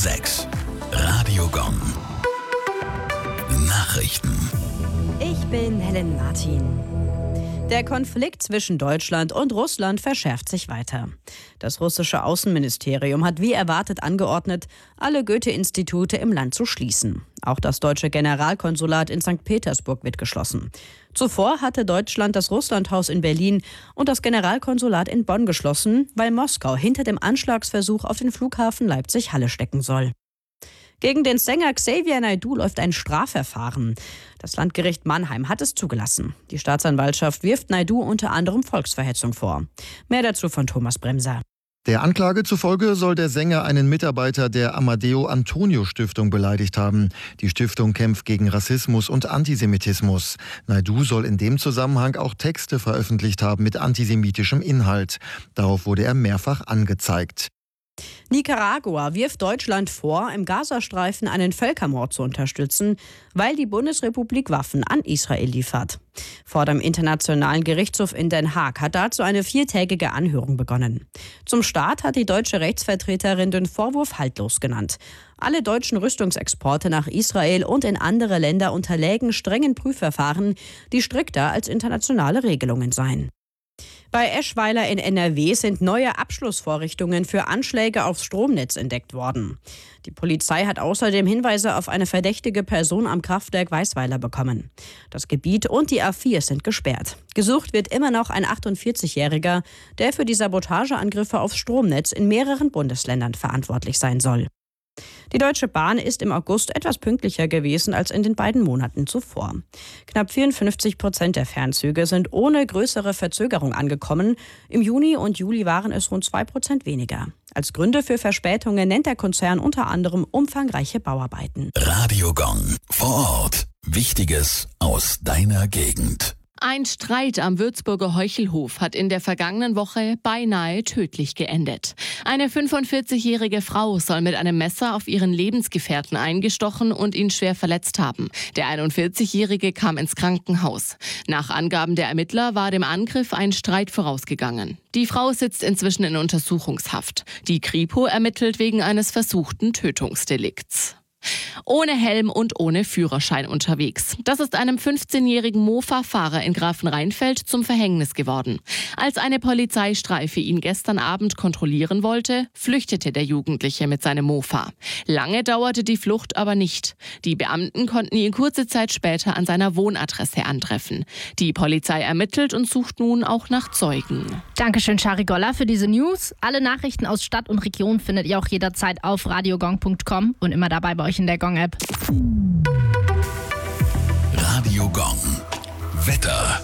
6. Radio Gong. Nachrichten. Ich bin Helen Martin. Der Konflikt zwischen Deutschland und Russland verschärft sich weiter. Das russische Außenministerium hat wie erwartet angeordnet, alle Goethe-Institute im Land zu schließen. Auch das deutsche Generalkonsulat in St. Petersburg wird geschlossen. Zuvor hatte Deutschland das Russlandhaus in Berlin und das Generalkonsulat in Bonn geschlossen, weil Moskau hinter dem Anschlagsversuch auf den Flughafen Leipzig-Halle stecken soll. Gegen den Sänger Xavier Naidoo läuft ein Strafverfahren. Das Landgericht Mannheim hat es zugelassen. Die Staatsanwaltschaft wirft Naidoo unter anderem Volksverhetzung vor. Mehr dazu von Thomas Bremser. Der Anklage zufolge soll der Sänger einen Mitarbeiter der Amadeo Antonio Stiftung beleidigt haben. Die Stiftung kämpft gegen Rassismus und Antisemitismus. Naidoo soll in dem Zusammenhang auch Texte veröffentlicht haben mit antisemitischem Inhalt. Darauf wurde er mehrfach angezeigt. Nicaragua wirft Deutschland vor, im Gazastreifen einen Völkermord zu unterstützen, weil die Bundesrepublik Waffen an Israel liefert. Vor dem Internationalen Gerichtshof in Den Haag hat dazu eine 4-tägige Anhörung begonnen. Zum Start hat die deutsche Rechtsvertreterin den Vorwurf haltlos genannt. Alle deutschen Rüstungsexporte nach Israel und in andere Länder unterlägen strengen Prüfverfahren, die strikter als internationale Regelungen seien. Bei Eschweiler in NRW sind neue Abschlussvorrichtungen für Anschläge aufs Stromnetz entdeckt worden. Die Polizei hat außerdem Hinweise auf eine verdächtige Person am Kraftwerk Weisweiler bekommen. Das Gebiet und die A4 sind gesperrt. Gesucht wird immer noch ein 48-Jähriger, der für die Sabotageangriffe aufs Stromnetz in mehreren Bundesländern verantwortlich sein soll. Die Deutsche Bahn ist im August etwas pünktlicher gewesen als in den beiden Monaten zuvor. Knapp 54% der Fernzüge sind ohne größere Verzögerung angekommen. Im Juni und Juli waren es rund 2% weniger. Als Gründe für Verspätungen nennt der Konzern unter anderem umfangreiche Bauarbeiten. Radio Gong. Vor Ort. Wichtiges aus deiner Gegend. Ein Streit am Würzburger Heuchelhof hat in der vergangenen Woche beinahe tödlich geendet. Eine 45-jährige Frau soll mit einem Messer auf ihren Lebensgefährten eingestochen und ihn schwer verletzt haben. Der 41-jährige kam ins Krankenhaus. Nach Angaben der Ermittler war dem Angriff ein Streit vorausgegangen. Die Frau sitzt inzwischen in Untersuchungshaft. Die Kripo ermittelt wegen eines versuchten Tötungsdelikts. Ohne Helm und ohne Führerschein unterwegs. Das ist einem 15-jährigen Mofa-Fahrer in Grafenrheinfeld zum Verhängnis geworden. Als eine Polizeistreife ihn gestern Abend kontrollieren wollte, flüchtete der Jugendliche mit seinem Mofa. Lange dauerte die Flucht aber nicht. Die Beamten konnten ihn kurze Zeit später an seiner Wohnadresse antreffen. Die Polizei ermittelt und sucht nun auch nach Zeugen. Dankeschön, Shari Golla, für diese News. Alle Nachrichten aus Stadt und Region findet ihr auch jederzeit auf radiogong.com und immer dabei bei euch in der Gong-App. Radio Gong. Wetter.